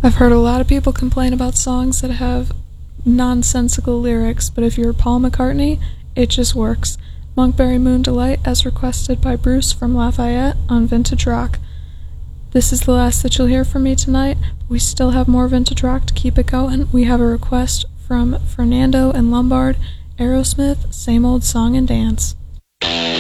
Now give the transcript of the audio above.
I've heard a lot of people complain about songs that have nonsensical lyrics, but if you're Paul McCartney, it just works. Monkberry Moon Delight, as requested by Bruce from Lafayette on Vintage Rock. This is the last that you'll hear from me tonight. We still have more Vintage Rock to keep it going. We have a request from Fernando and Lombard, Aerosmith, Same Old Song and Dance.